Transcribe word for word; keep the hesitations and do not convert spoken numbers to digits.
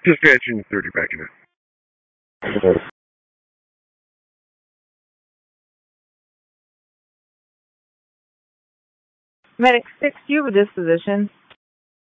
Dispatching thirty back in it. Medic six, you have a disposition.